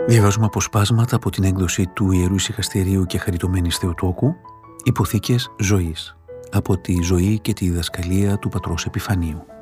Διαβάζουμε αποσπάσματα από την έκδοση του Ιερού Ησυχαστηρίου και Χαριτωμένης Θεοτόκου, Υποθήκες Ζωής, από τη ζωή και τη διδασκαλία του Πατρός Επιφανίου.